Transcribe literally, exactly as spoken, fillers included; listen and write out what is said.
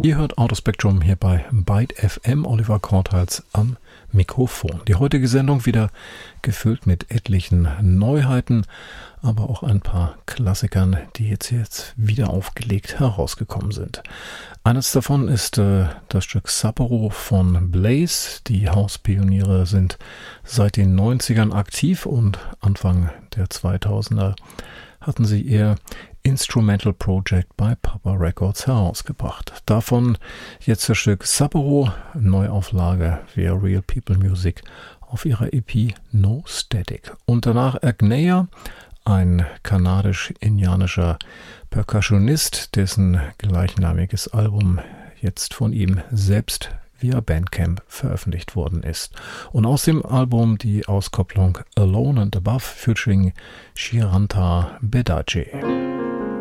Ihr hört Autospektrum hier bei Byte F M, Oliver Kortals am Mikrofon. Die heutige Sendung wieder gefüllt mit etlichen Neuheiten, aber auch ein paar Klassikern, die jetzt, jetzt wieder aufgelegt herausgekommen sind. Eines davon ist äh, das Stück Sapporo von Blaze. Die Hauspioniere sind seit den neunzigern aktiv und Anfang der zweitausender hatten sie ihr Instrumental Project bei Papa Records herausgebracht. Davon jetzt das Stück Sapporo, Neuauflage via Real People Music auf ihrer E P No Static. Und danach Agneya, ein kanadisch-indianischer Percussionist, dessen gleichnamiges Album jetzt von ihm selbst via Bandcamp veröffentlicht worden ist. Und aus dem Album die Auskopplung Alone and Above featuring Shiranta Bedache.